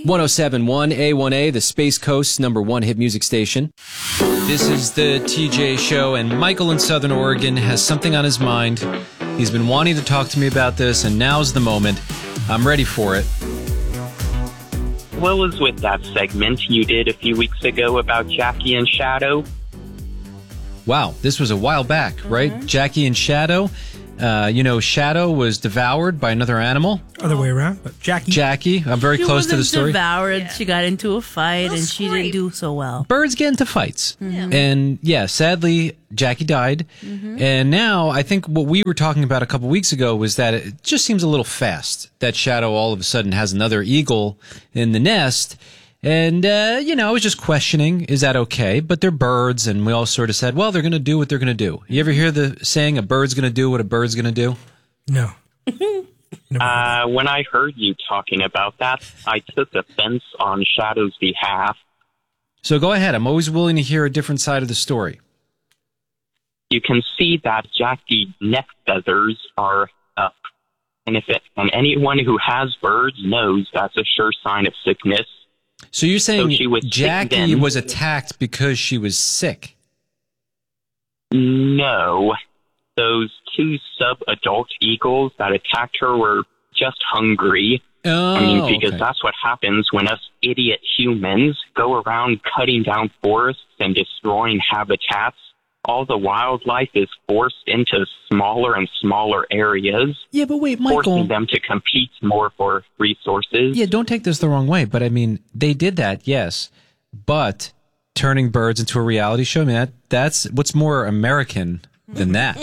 1071 A1A, the Space Coast's #1 hit music station. This is the TJ Show, and Michael in Southern Oregon has something on his mind. He's been wanting to talk to me about this, and now's the moment. I'm ready for it. What was with that segment you did a few weeks ago about Jackie and Shadow? Wow, this was a while back, right? Jackie and Shadow. Shadow was devoured by another animal. Other way around, but Jackie. I'm very close to the story. She wasn't devoured. She got into a fight, and she didn't do so well. Birds get into fights. Mm-hmm. And, sadly, Jackie died. Mm-hmm. And now, I think what we were talking about a couple weeks ago was that it just seems a little fast that Shadow all of a sudden has another eagle in the nest. And, I was just questioning, is that okay? But they're birds, and we all sort of said, well, they're going to do what they're going to do. You ever hear the saying, a bird's going to do what a bird's going to do? No. When I heard you talking about that, I took offense on Shadow's behalf. So go ahead. I'm always willing to hear a different side of the story. You can see that Jackie's neck feathers are up. And anyone who has birds knows that's a sure sign of sickness. So you're saying Jackie was attacked because she was sick? No. Those two sub-adult eagles that attacked her were just hungry. Because that's what happens when us idiot humans go around cutting down forests and destroying habitats. All the wildlife is forced into smaller and smaller areas. Yeah, but wait, Michael. Forcing them to compete more for resources. Yeah, don't take this the wrong way, but they did that, yes. But turning birds into a reality show, that's what's more American than that.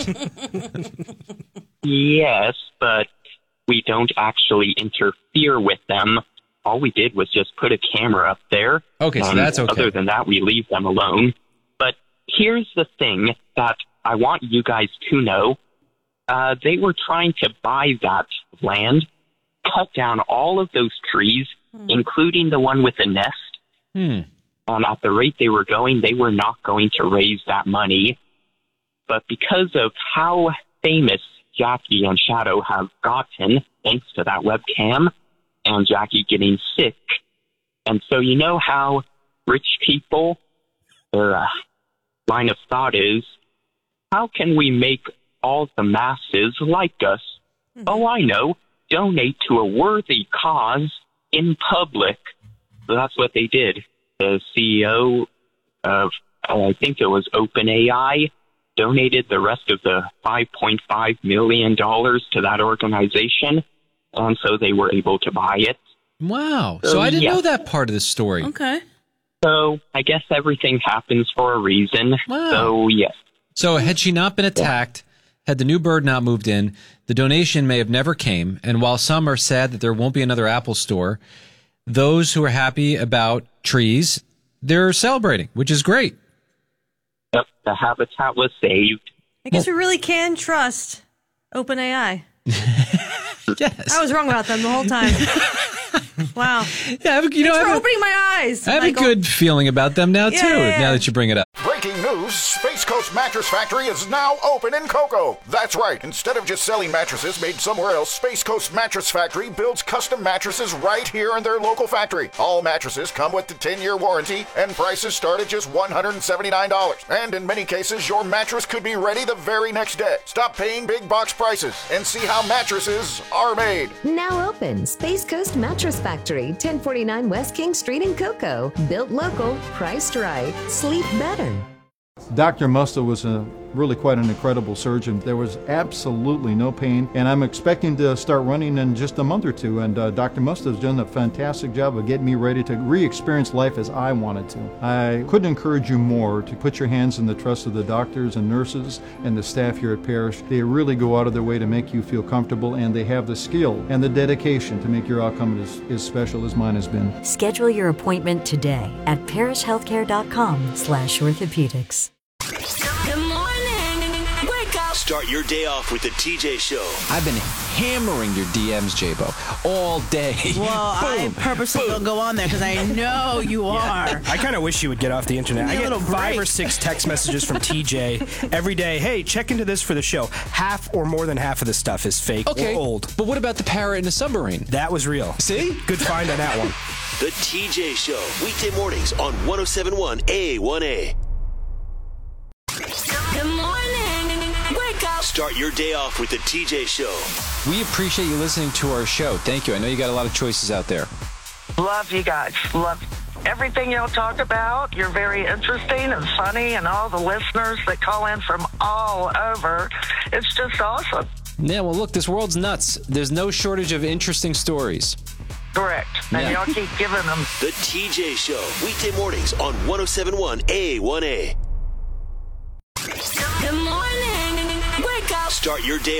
Yes, but we don't actually interfere with them. All we did was just put a camera up there. Okay, so that's okay. Other than that, we leave them alone. Here's the thing that I want you guys to know. They were trying to buy that land, cut down all of those trees, including the one with the nest. And at the rate they were going, they were not going to raise that money. But because of how famous Jackie and Shadow have gotten, thanks to that webcam, and Jackie getting sick, and so you know how rich people, their line of thought is, how can we make all the masses like us? Oh, I know. Donate to a worthy cause in public. So that's what they did. The CEO of, I think it was OpenAI, donated the rest of the $5.5 million to that organization. And so they were able to buy it. Wow. So I didn't know that part of the story. Okay. So I guess everything happens for a reason. Wow. So, yes. So had she not been attacked, had the new bird not moved in, the donation may have never came. And while some are sad that there won't be another Apple store, those who are happy about trees, they're celebrating, which is great. Yep, the habitat was saved. I guess we really can trust OpenAI. Yes. I was wrong about them the whole time. Wow. Yeah, Thanks for opening my eyes. I have a good feeling about them now, too, now that you bring it up. Breaking news, Space Coast Mattress Factory is now open in Cocoa. That's right. Instead of just selling mattresses made somewhere else, Space Coast Mattress Factory builds custom mattresses right here in their local factory. All mattresses come with the 10-year warranty, and prices start at just $179. And in many cases, your mattress could be ready the very next day. Stop paying big box prices and see how mattresses are made. Now open, Space Coast Mattress Factory, 1049 West King Street in Cocoa. Built local, priced right, sleep better. Dr. Musto was really quite an incredible surgeon. There was absolutely no pain, and I'm expecting to start running in just a month or two, and Dr. Musto has done a fantastic job of getting me ready to re-experience life as I wanted to. I couldn't encourage you more to put your hands in the trust of the doctors and nurses and the staff here at Parrish. They really go out of their way to make you feel comfortable, and they have the skill and the dedication to make your outcome as special as mine has been. Schedule your appointment today at parrishhealthcare.com/orthopedics. Good morning. Wake up. Start your day off with the TJ Show. I've been hammering your DMs, J-Bo, all day. Well, I purposely don't go on there because I know you are. I kind of wish you would get off the internet. I get 5 or 6 text messages from TJ every day. Hey, check into this for the show. Half or more than half of the stuff is fake or old. But what about the parrot in the submarine? That was real. See? Good find on that one. The TJ Show, weekday mornings on 107.1 A1A. Good morning. Wake up. Start your day off with the TJ Show. We appreciate you listening to our show. Thank you. I know you got a lot of choices out there. Love you guys. Love everything y'all talk about. You're very interesting and funny, and all the listeners that call in from all over. It's just awesome. Yeah, well, look, this world's nuts. There's no shortage of interesting stories. Correct. And y'all keep giving them. The TJ Show, weekday mornings on 107.1 A1A. Good morning. Wake up. Start your day